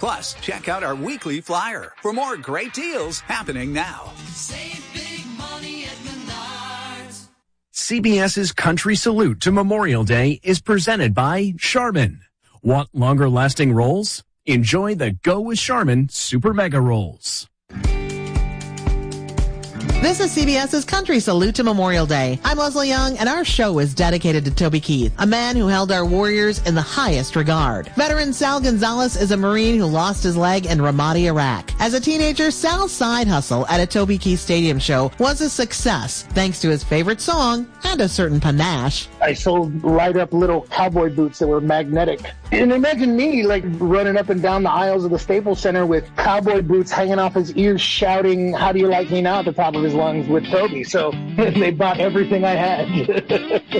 Plus, check out our weekly flyer for more great deals happening now. Save big money at Menards. CBS's Country Salute to Memorial Day is presented by Charmin. Want longer-lasting rolls? Enjoy the Go with Charmin Super Mega Rolls. This is CBS's Country Salute to Memorial Day. I'm Leslie Young, and our show is dedicated to Toby Keith, a man who held our warriors in the highest regard. Veteran Sal Gonzalez is a Marine who lost his leg in Ramadi, Iraq. As a teenager, Sal's side hustle at a Toby Keith Stadium show was a success, thanks to his favorite song and a certain panache. I sold light-up little cowboy boots that were magnetic. And imagine me, like, running up and down the aisles of the Staples Center with cowboy boots hanging off his ears, shouting, "How do you like me now?" at the top of his lungs with Toby. So they bought everything I had.